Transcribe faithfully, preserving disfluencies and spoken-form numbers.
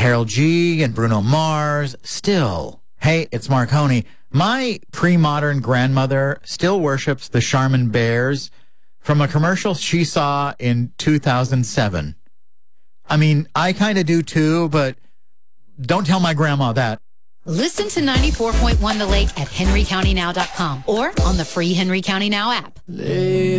Karol G and Bruno Mars. Still, hey, it's Marconi. My pre-modern grandmother still worships the Charmin bears from a commercial she saw in two thousand seven. I mean, I kind of do too, but don't tell my grandma that. Listen to ninety-four point one The Lake at henry county now dot com or on the free Henry County Now app.